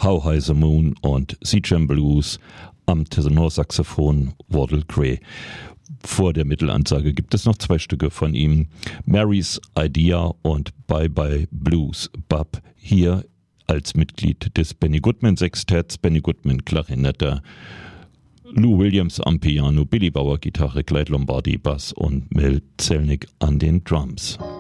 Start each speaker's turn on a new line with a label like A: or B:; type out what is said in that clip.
A: How High the Moon und Sea Jam Blues am Tenorsaxophon Wardell Gray. Vor der Mittelansage gibt es noch 2 Stücke von ihm, Mary's Idea und Bye Bye Blues. Bub hier als Mitglied des Benny Goodman Sextetts, Benny Goodman Klarinette, Lou Williams am Piano, Billy Bauer Gitarre, Clyde Lombardi Bass und Mel Zelnick an den Drums.